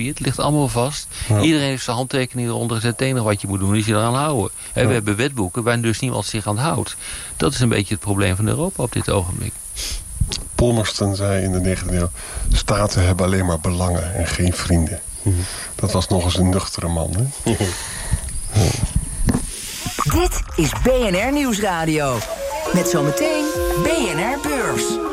Het ligt allemaal vast. Ja. Iedereen heeft zijn handtekening eronder gezet. Het enige wat je moet doen is je eraan houden. We hebben wetboeken waar dus niemand zich aan houdt. Dat is een beetje het probleem van Europa op dit ogenblik. Palmerston zei in de 19e eeuw... staten hebben alleen maar belangen en geen vrienden. Dat was nog eens een nuchtere man. Hè? Dit is BNR Nieuwsradio. Met zometeen BNR Beurs.